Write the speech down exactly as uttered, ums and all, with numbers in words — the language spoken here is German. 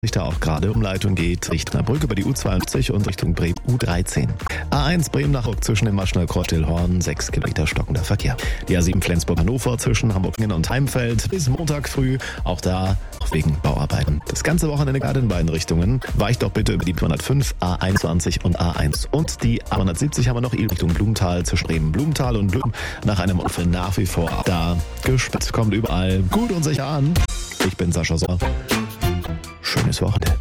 sich da auch gerade Umleitung geht Richtung Brücke über die U zweiundsiebzig und Richtung Bremen U dreizehn. A eins Bremen nach Ruck zwischen dem Maschner Kreuz Stillhorn, sechs Kilometer stockender Verkehr. Die A sieben Flensburg-Hannover zwischen Hamburg und Heimfeld bis Montag früh, auch da wegen Bauarbeiten. Das ganze Wochenende gerade in beiden Richtungen. Weicht doch bitte über die hundertfünf, A einundzwanzig und A eins. Und die A hundertsiebzig haben wir noch Richtung Blumenthal zwischen Bremen, Blumenthal und Blüm. Nach einem Unfall nach wie vor da gesperrt. Kommt überall gut und sicher an. Ich bin Sascha Sommer. Schönes Wochenende.